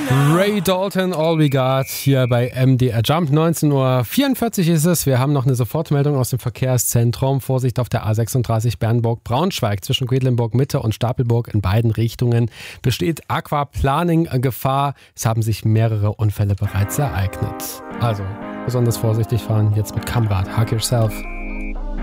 Ray Dalton, All We Got, hier bei MDR Jump. 19.44 Uhr ist es. Wir haben noch eine Sofortmeldung aus dem Verkehrszentrum. Vorsicht auf der A36 Bernburg-Braunschweig zwischen Quedlinburg-Mitte und Stapelburg in beiden Richtungen besteht Aquaplaning-Gefahr. Es haben sich mehrere Unfälle bereits ereignet. Also besonders vorsichtig fahren, jetzt mit Kamrad. Hug yourself.